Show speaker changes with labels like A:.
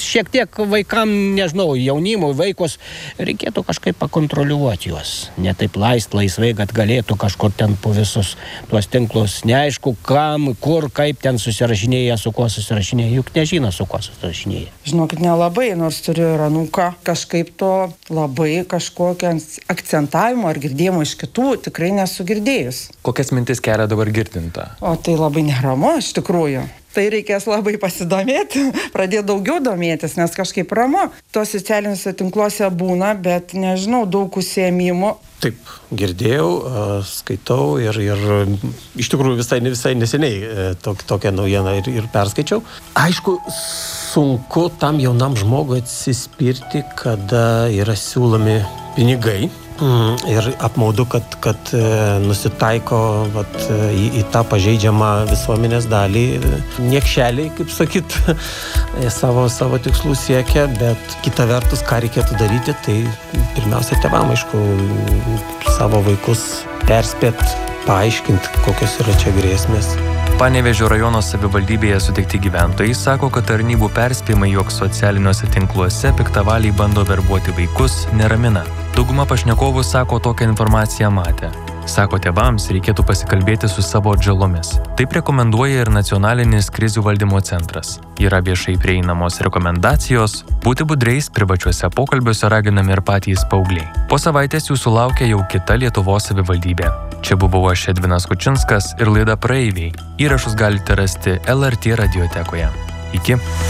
A: šiek tiek vaikam, nežinau, jaunimui, vaikus, reikėtų kažkaip pakontroliuoti juos. Ne taip laisvai, kad galėtų kažkur ten po visus tuos tinklus. Neaišku, kam, kur, kaip ten susirašinėja, su kuo susirašinėja. Juk nežino, su kuo susirašinėja.
B: Žinokit, nelabai, nors turiu ir anūką. Kažkaip to labai kažkokio akcentavimo ar girdėjimo iš kitų tikrai nesu girdėjus.
C: Kokias mintis kelia dabar girdinta?
B: O tai labai neramu, iš tikrųjų. Tai reikės labai pasidomėti, pradėti daugiau domėtis, nes kažkaip ramu. Tos socialiniuose tinkluose būna, bet nežinau, daug užsiėmimų.
D: Taip, girdėjau, skaitau ir iš tikrųjų visai neseniai tokią naujieną ir perskaičiau. Aišku, sunku tam jaunam žmogui atsispirti, kada yra siūlomi pinigai. Ir apmaudu, kad nusitaiko į tą pažeidžiamą visuomenės dalį. Niekšeliai, kaip sakyt, savo tikslų siekia, bet kita vertus, ką reikėtų daryti, tai pirmiausia tėvam, aišku, savo vaikus perspėt, paaiškinti, kokios yra čia grėsmės.
C: Panevėžio rajono savivaldybėje sutikti gyventojai sako, kad tarnybų perspėjimai, jog socialiniuose tinkluose piktavaliai bando verbuoti vaikus, neramina. Dauguma pašnekovų sako tokią informaciją matę. Sako, tėvams reikėtų pasikalbėti su savo atžalomis. Taip rekomenduoja ir Nacionalinis krizių valdymo centras. Yra viešai prieinamos rekomendacijos, būti budreis privačiuose pokalbiuose raginami ir patys paaugliai. Po savaitės jūsų laukia jau kita Lietuvos savivaldybė. Čia buvau aš Edvinas Kučinskas ir laida Praeiviai. Įrašus galite rasti LRT radiotekoje. Iki.